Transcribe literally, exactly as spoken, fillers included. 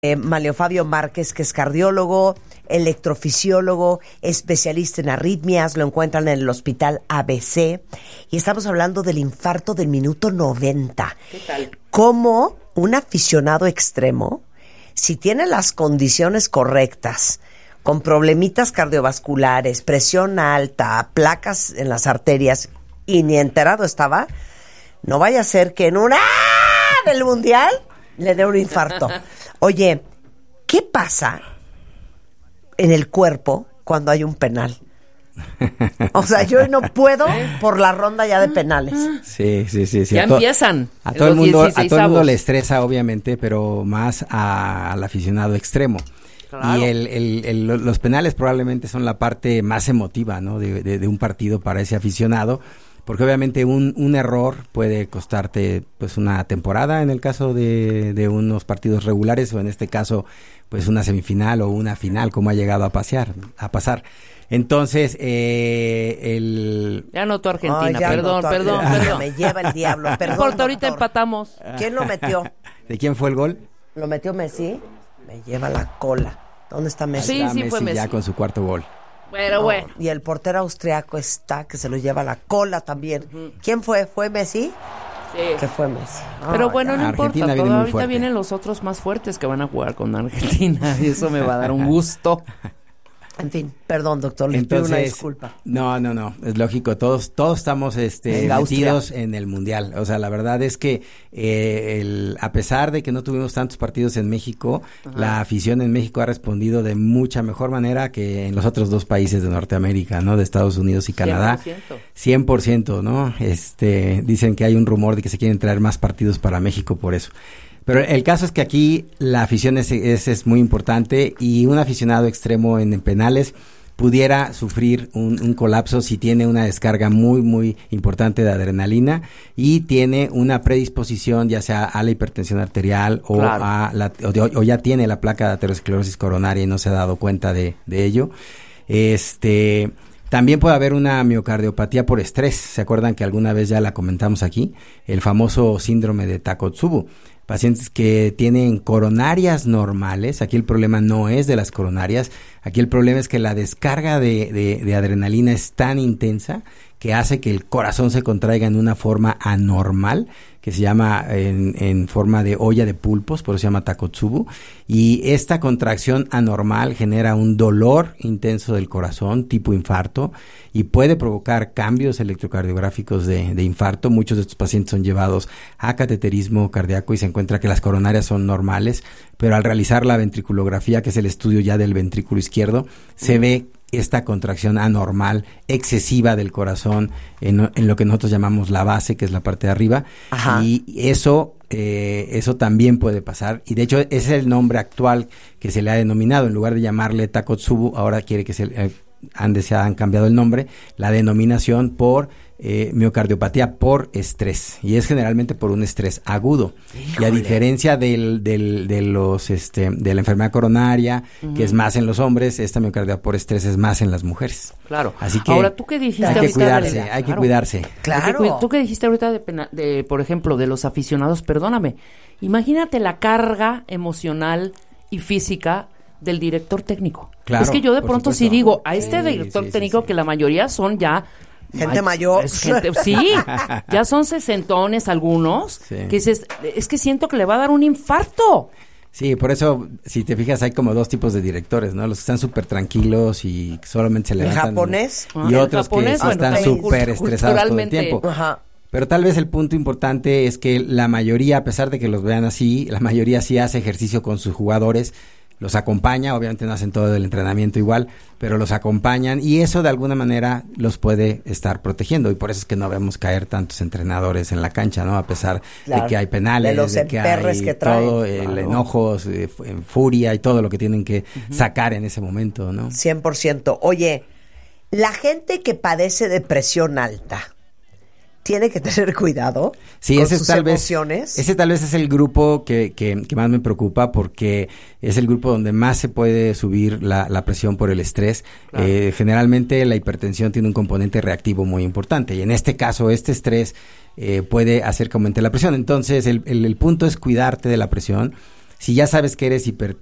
Eh, Manlio Fabio Márquez, que es cardiólogo, electrofisiólogo, especialista en arritmias, lo encuentran en el Hospital A B C, y estamos hablando del infarto del minuto noventa. ¿Qué tal? Cómo un aficionado extremo, si tiene las condiciones correctas, con problemitas cardiovasculares, presión alta, placas en las arterias, y ni enterado estaba, no vaya a ser que en un ¡ah! Del mundial le dé un infarto. Oye, ¿qué pasa en el cuerpo cuando hay un penal? O sea, yo no puedo por la ronda ya de penales. Sí, sí, sí. sí. Ya a to- empiezan. A todo el mundo, a todo el mundo dieciseisavos. le estresa, obviamente, pero más a- al aficionado extremo. Claro. Y el, el, el, los penales probablemente son la parte más emotiva, ¿no? de, de, de un partido para ese aficionado. Porque obviamente un, un error puede costarte pues una temporada en el caso de, de unos partidos regulares, o en este caso pues una semifinal o una final, como ha llegado a pasear, a pasar. Entonces, eh, el... Ya anotó Argentina, Ay, ya perdón, anotó perdón, Argentina. perdón. Me lleva el diablo, No perdón. importa, ahorita doctor. empatamos. ¿Quién lo metió? ¿De quién fue el gol? ¿Lo metió Messi? Me lleva la cola. ¿Dónde está Messi? Sí, Está sí fue Messi. ya con su cuarto gol. Pero No, bueno. y el portero austriaco está, que se lo lleva la cola también. ¿Quién fue? ¿Fue Messi? Sí. Que fue Messi. Pero Ah, bueno, ya. no Argentina importa, viene todo muy ahorita fuerte. vienen los otros más fuertes que van a jugar con Argentina y eso me va a dar un gusto. En fin, perdón, doctor, les pido una Entonces, disculpa. no, no, no, es lógico, todos todos estamos este, Venga, metidos Austria. en el Mundial. O sea, la verdad es que eh, el, a pesar de que no tuvimos tantos partidos en México, Ajá. la afición en México ha respondido de mucha mejor manera que en los otros dos países de Norteamérica, ¿no? De Estados Unidos y Canadá. cien por ciento. cien por ciento, ¿no? Este, dicen que hay un rumor de que se quieren traer más partidos para México por eso. Pero el caso es que aquí la afición es, es, es muy importante, y un aficionado extremo en, en penales pudiera sufrir un, un colapso si tiene una descarga muy, muy importante de adrenalina y tiene una predisposición ya sea a la hipertensión arterial o, Claro. a la, o, de- o ya tiene la placa de aterosclerosis coronaria y no se ha dado cuenta de, de ello. Este... También puede haber una miocardiopatía por estrés. ¿Se acuerdan que alguna vez ya la comentamos aquí? El famoso síndrome de Takotsubo. Pacientes que tienen coronarias normales. Aquí el problema no es de las coronarias. Aquí el problema es que la descarga de, de, de adrenalina es tan intensa que hace que el corazón se contraiga en una forma anormal, que se llama en, en forma de olla de pulpos, por eso se llama Takotsubo, y esta contracción anormal genera un dolor intenso del corazón, tipo infarto, y puede provocar cambios electrocardiográficos de, de infarto. Muchos de estos pacientes son llevados a cateterismo cardíaco y se encuentra que las coronarias son normales, pero al realizar la ventriculografía, que es el estudio ya del ventrículo izquierdo, se ve esta contracción anormal, excesiva del corazón en, en lo que nosotros llamamos la base, que es la parte de arriba. Ajá. Y eso, eh, eso también puede pasar, y de hecho ese es el nombre actual que se le ha denominado. En lugar de llamarle Takotsubo, ahora quiere que se eh, han, se han cambiado el nombre, la denominación por eh, miocardiopatía por estrés, y es generalmente por un estrés agudo. Híjole. Y a diferencia del, del, de los este de la enfermedad coronaria, uh-huh, que es más en los hombres, esta miocardiopatía por estrés es más en las mujeres. Claro. Así que Ahora, ¿tú qué dijiste hay que ahorita? cuidarse, de- hay que claro. cuidarse. Claro. Tú que dijiste ahorita de, pena- de, por ejemplo, de los aficionados, perdóname, imagínate la carga emocional y física del director técnico. Claro, es que yo de por pronto sí supuesto. digo, a este Sí, director sí, sí, técnico sí. que la mayoría son ya... Gente may- mayor. es gente- sí, ya son sesentones algunos, Sí. que dices, es que siento que le va a dar un infarto. Sí, por eso, si te fijas, hay como dos tipos de directores, ¿no? Los que están súper tranquilos y solamente se ¿El levantan. japonés? Y El otros japonés, que sí bueno, están también súper cult- estresados todo el culturalmente. tiempo. Ajá. Pero tal vez el punto importante es que la mayoría, a pesar de que los vean así, la mayoría sí hace ejercicio con sus jugadores, los acompaña, obviamente no hacen todo el entrenamiento igual, pero los acompañan, y eso de alguna manera los puede estar protegiendo, y por eso es que no vemos caer tantos entrenadores en la cancha, ¿no? A pesar Claro. de que hay penales, De los de que emperres hay que traen. todo, el Claro. enojo, eh, fu- en furia y todo lo que tienen que sacar en ese momento, ¿no? cien por ciento. Oye, la gente que padece de presión alta tiene que tener cuidado Sí, con ese sus tal vez, emociones. ese tal vez es el grupo que, que, que más me preocupa, porque es el grupo donde más se puede subir la, la presión por el estrés. Claro. Eh, generalmente la hipertensión tiene un componente reactivo muy importante, y en este caso este estrés eh, puede hacer que aumente la presión. Entonces el, el, el punto es cuidarte de la presión. Si ya sabes que eres hiper,